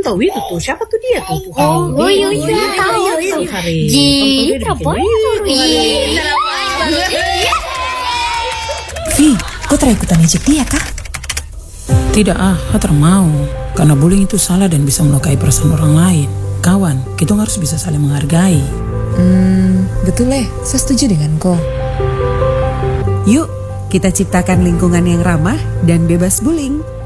tahu itu tuh. Siapa tuh dia tuh? Iya tahu. Ji, Vi, kau terikutan ejek dia kah? Tidak Hater mau. Karena bullying itu salah dan bisa melukai perasaan orang lain. Kawan, kita harus bisa saling menghargai. Betul saya setuju dengan kau. Yuk, kita ciptakan lingkungan yang ramah dan bebas bullying.